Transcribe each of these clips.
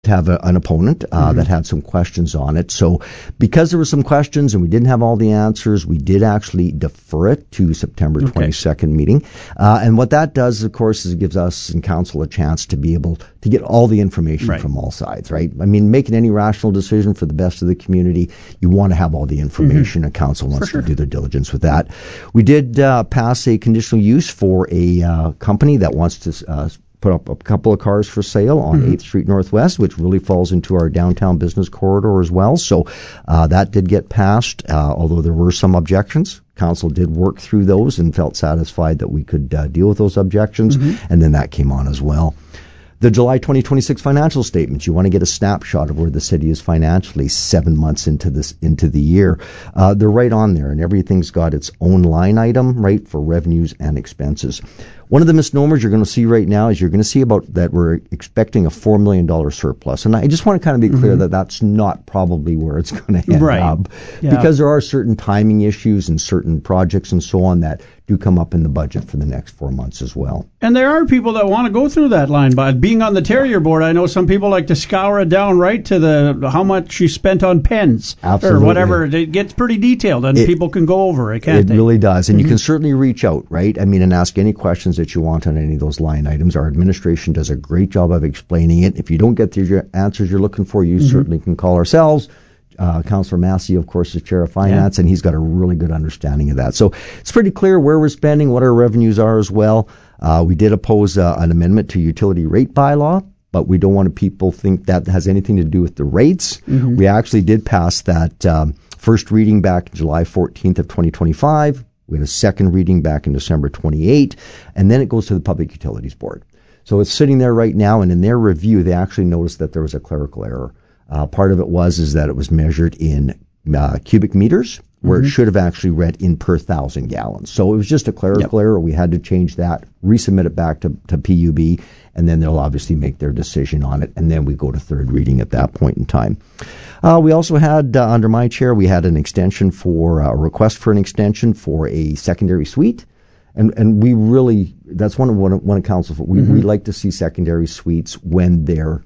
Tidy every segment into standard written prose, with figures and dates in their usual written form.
have an opponent that had some questions on it. So because there were some questions and we didn't have all the answers, we did actually defer it to September 22nd meeting. And what that does, of course, is it gives us and council a chance to be able to get all the information from all sides, right? I mean, making any rational decision for the best of the community, you want to have all the information, and council wants to do their diligence with that. We did pass a conditional use for a company that wants to put up a couple of cars for sale on 8th Street Northwest, which really falls into our downtown business corridor as well. So that did get passed, although there were some objections. Council did work through those and felt satisfied that we could deal with those objections, and then that came on as well. The July 2026 financial statements, you want to get a snapshot of where the city is financially 7 months into the year. They're right on there, and everything's got its own line item, right, for revenues and expenses. One of the misnomers you're going to see right now is you're going to see about that we're expecting a $4 million surplus. And I just want to kind of be clear that that's not probably where it's going to end up. Because there are certain timing issues and certain projects and so on that do come up in the budget for the next 4 months as well. And there are people that want to go through that line. But being on the Terrier board, I know some people like to scour it down right to the how much you spent on pens or whatever. It gets pretty detailed, and people can go over it, can't they? It really does. And you can certainly reach out, right? I mean, and ask any questions that you want on any of those line items. Our administration does a great job of explaining it. If you don't get the answers you're looking for, you certainly can call ourselves. Councillor Massey, of course, is Chair of Finance, and he's got a really good understanding of that. So it's pretty clear where we're spending, what our revenues are as well. We did oppose an amendment to utility rate bylaw, but we don't want people think that has anything to do with the rates. We actually did pass that first reading back July 14th of 2025. We had a second reading back in December 28, and then it goes to the Public Utilities Board. So it's sitting there right now, and in their review, they actually noticed that there was a clerical error. Part of it is that it was measured in cubic meters, where it should have actually read in per 1,000 gallons. So it was just a clerical error. We had to change that, resubmit it back to PUB, and then they'll obviously make their decision on it, and then we go to third reading at that point in time. We also had, under my chair, we had an extension for a request for an extension for a secondary suite. And we really, that's one of council's, we like to see secondary suites when they're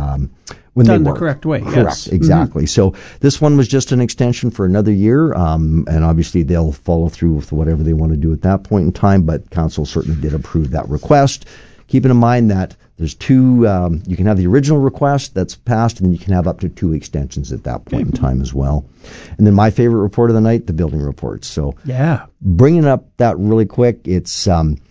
when done they the work. correct way. Correct, yes. Exactly. So this one was just an extension for another year, and obviously they'll follow through with whatever they want to do at that point in time, but council certainly did approve that request. Keeping in mind that there's two, you can have the original request that's passed, and then you can have up to 2 extensions at that point in time as well. And then my favorite report of the night, the building reports. So bringing up that really quick, it's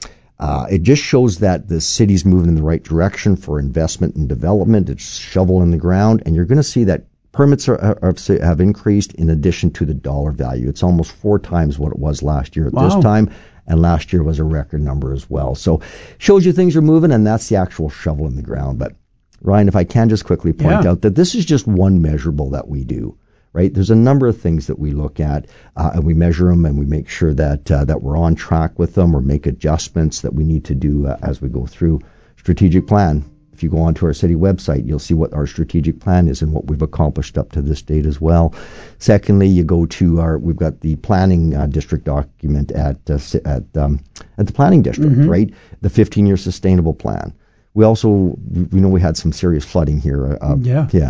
it just shows that the city's moving in the right direction for investment and development. It's shovel in the ground, and you're going to see that permits have increased in addition to the dollar value. It's almost 4 times what it was last year at this time, and last year was a record number as well. So shows you things are moving, and that's the actual shovel in the ground. But Ryan, if I can just quickly point out that this is just one measurable that we do. Right? There's a number of things that we look at, and we measure them, and we make sure that that we're on track with them, or make adjustments that we need to do as we go through. Strategic plan. If you go onto our city website, you'll see what our strategic plan is and what we've accomplished up to this date as well. Secondly, you go to we've got the planning district document at the planning district, right? The 15-year sustainable plan. We also, we had some serious flooding here. I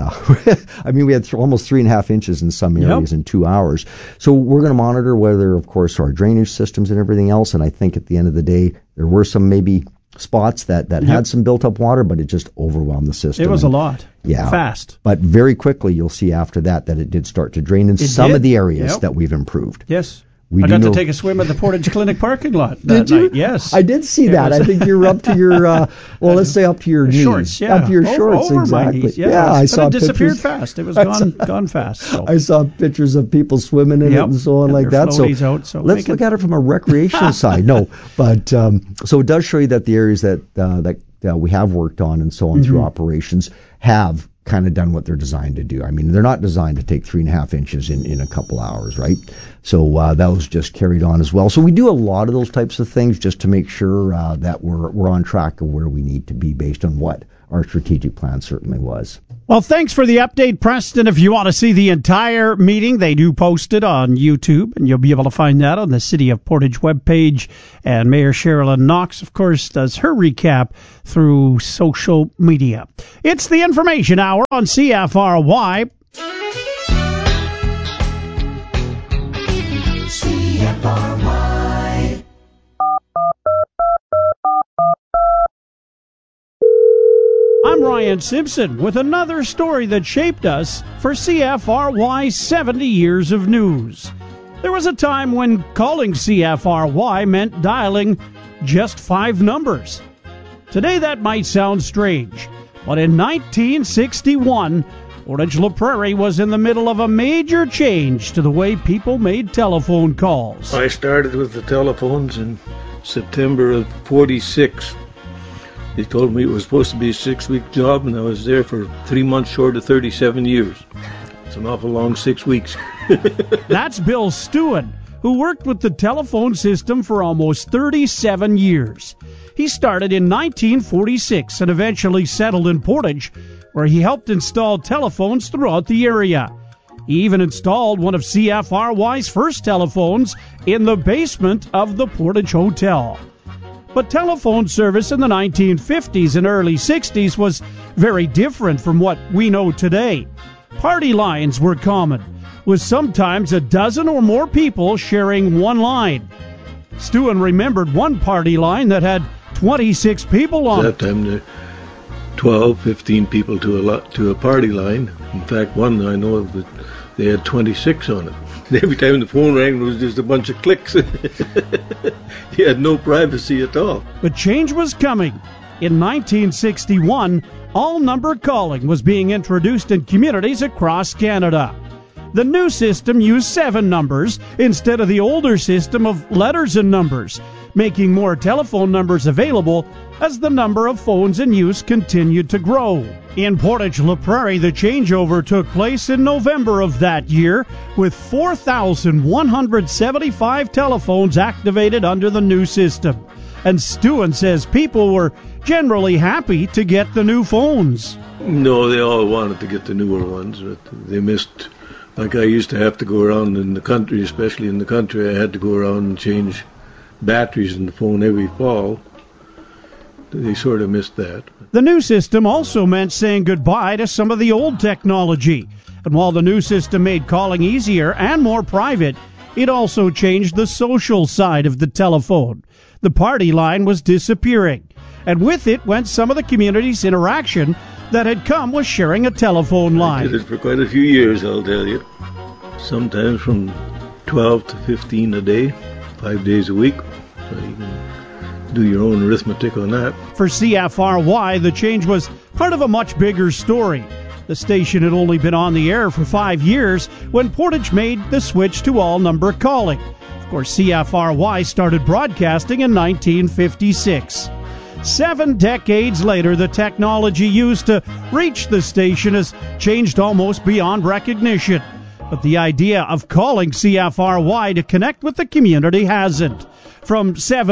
mean, we had almost 3.5 inches in some areas in 2 hours. So we're going to monitor whether, of course, our drainage systems and everything else. And I think at the end of the day, there were some maybe spots that had some built-up water, but it just overwhelmed the system. It was a lot. Fast. But very quickly, you'll see after that it did start to drain in some of the areas that we've improved. Yes. I got to take a swim at the Portage Clinic parking lot that night. Yes. I did see that. I think you're up to your, let's say up to your knees. Shorts, Up to your shorts, over exactly. My knees, I saw it disappeared pictures. fast. It was gone fast. So. I saw pictures of people swimming in it and so on like that. So let's look at it from a recreational side. No, but so it does show you that the areas that we have worked on and so on through operations have kind of done what they're designed to do. I mean, they're not designed to take 3.5 inches in a couple hours, right? So that was just carried on as well. So we do a lot of those types of things just to make sure that we're on track of where we need to be based on what our strategic plan certainly was. Well, thanks for the update, Preston. If you want to see the entire meeting, they do post it on YouTube, and you'll be able to find that on the City of Portage webpage. And Mayor Sherilyn Knox, of course, does her recap through social media. It's the Information Hour on CFRY. CFRY. I'm Ryan Simpson with another story that shaped us for CFRY's 70 years of news. There was a time when calling CFRY meant dialing just 5 numbers. Today that might sound strange, but in 1961, Portage La Prairie was in the middle of a major change to the way people made telephone calls. I started with the telephones in September of 46. They told me it was supposed to be a 6-week job, and I was there for 3 months short of 37 years. It's an awful long 6 weeks. That's Bill Stewin, who worked with the telephone system for almost 37 years. He started in 1946 and eventually settled in Portage, where he helped install telephones throughout the area. He even installed one of CFRY's first telephones in the basement of the Portage Hotel. But telephone service in the 1950s and early 60s was very different from what we know today. Party lines were common, with sometimes a dozen or more people sharing one line. Stewin remembered one party line that had 26 people on it. At that time, there 12, 15 people to a party line. In fact, one I know of that they had 26 on it. Every time the phone rang, it was just a bunch of clicks. You had no privacy at all. But change was coming. In 1961, all-number calling was being introduced in communities across Canada. The new system used 7 numbers instead of the older system of letters and numbers, making more telephone numbers available as the number of phones in use continued to grow. In Portage La Prairie, the changeover took place in November of that year, with 4,175 telephones activated under the new system. And Stewin says people were generally happy to get the new phones. No, they all wanted to get the newer ones, but they missed. Like I used to have to go around in the country, especially in the country, I had to go around and change batteries in the phone every fall. They sort of missed that. The new system also meant saying goodbye to some of the old technology. And while the new system made calling easier and more private, it also changed the social side of the telephone. The party line was disappearing, and with it went some of the community's interaction that had come with sharing a telephone line. I did it for quite a few years, I'll tell you. Sometimes from 12 to 15 a day, 5 days a week. So you can do your own arithmetic on that. For CFRY, the change was part of a much bigger story. The station had only been on the air for 5 years when Portage made the switch to all-number calling. Of course, CFRY started broadcasting in 1956. 7 decades later, the technology used to reach the station has changed almost beyond recognition. But the idea of calling CFRY to connect with the community hasn't. From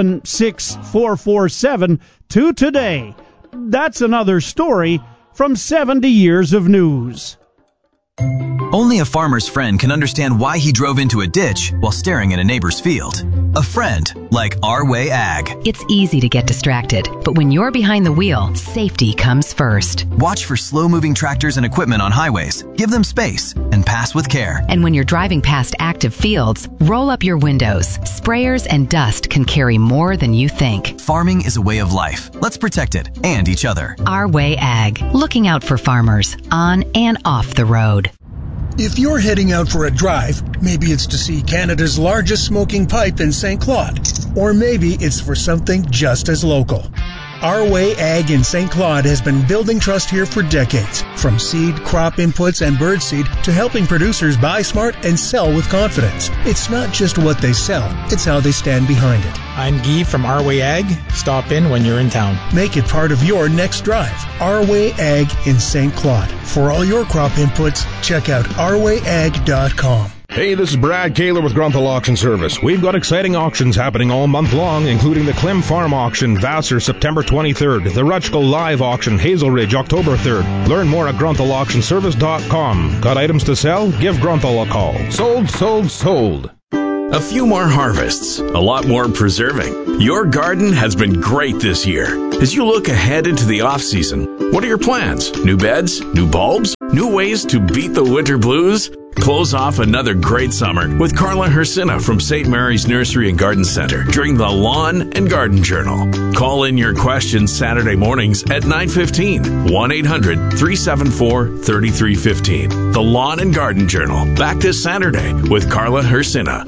76447 to today, that's another story from 70 years of news. Only a farmer's friend can understand why he drove into a ditch while staring at a neighbor's field. A friend like Our Way Ag. It's easy to get distracted, but when you're behind the wheel, safety comes first. Watch for slow-moving tractors and equipment on highways. Give them space and pass with care. And when you're driving past active fields, roll up your windows. Sprayers and dust can carry more than you think. Farming is a way of life. Let's protect it and each other. Our Way Ag, looking out for farmers on and off the road. If you're heading out for a drive, maybe it's to see Canada's largest smoking pipe in St. Claude, or maybe it's for something just as local. Our Way Ag in St. Claude has been building trust here for decades, from seed, crop inputs, and birdseed to helping producers buy smart and sell with confidence. It's not just what they sell, it's how they stand behind it. I'm Guy from Our Way Ag. Stop in when you're in town. Make it part of your next drive. Our Way Ag in St. Claude. For all your crop inputs, check out ourwayag.com. Hey, this is Brad Kaler with Grunthal Auction Service. We've got exciting auctions happening all month long, including the Clem Farm Auction, Vassar, September 23rd, the Rutschko Live Auction, Hazel Ridge, October 3rd. Learn more at grunthauctionservice.com. Got items to sell? Give Grunthal a call. Sold, sold, sold. A few more harvests, a lot more preserving. Your garden has been great this year. As you look ahead into the off-season, what are your plans? New beds? New bulbs? New ways to beat the winter blues? Close off another great summer with Carla Hersina from St. Mary's Nursery and Garden Center during the Lawn and Garden Journal. Call in your questions Saturday mornings at 9:15. 1-800-374-3315. The Lawn and Garden Journal. Back this Saturday with Carla Hersina.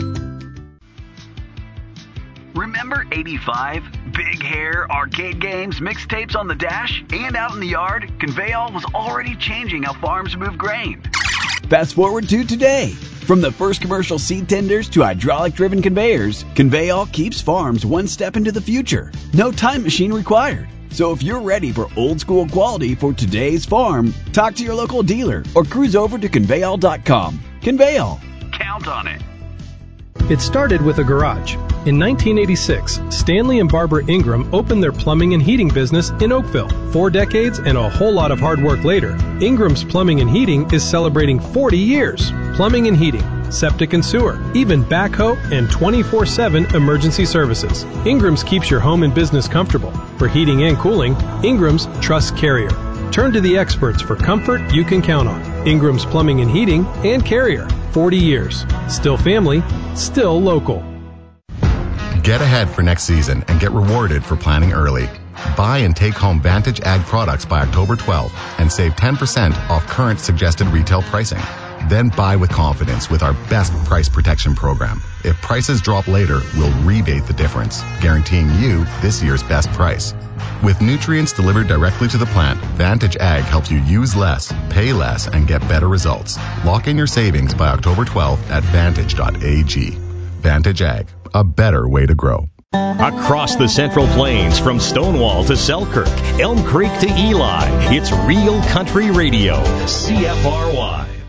Remember 85? Big hair, arcade games, mixtapes on the dash, and out in the yard? Conveyall was already changing how farms move grain. Fast forward to today. From the first commercial seed tenders to hydraulic-driven conveyors, Conveyall keeps farms one step into the future. No time machine required. So if you're ready for old-school quality for today's farm, talk to your local dealer or cruise over to Conveyall.com. Conveyall. Count on it. It started with a garage. In 1986, Stanley and Barbara Ingram opened their plumbing and heating business in Oakville. 4 decades and a whole lot of hard work later, Ingram's Plumbing and Heating is celebrating 40 years. Plumbing and heating, septic and sewer, even backhoe and 24/7 emergency services. Ingram's keeps your home and business comfortable. For heating and cooling, Ingram's trusts Carrier. Turn to the experts for comfort you can count on. Ingram's Plumbing and Heating and Carrier. 40 years. Still family, still local. Get ahead for next season and get rewarded for planning early. Buy and take home Vantage Ag products by October 12th and save 10% off current suggested retail pricing. Then buy with confidence with our best price protection program. If prices drop later, we'll rebate the difference, guaranteeing you this year's best price. With nutrients delivered directly to the plant, Vantage Ag helps you use less, pay less, and get better results. Lock in your savings by October 12th at vantage.ag. Vantage Ag, a better way to grow. Across the Central Plains, from Stonewall to Selkirk, Elm Creek to Eli, it's Real Country Radio, CFRY.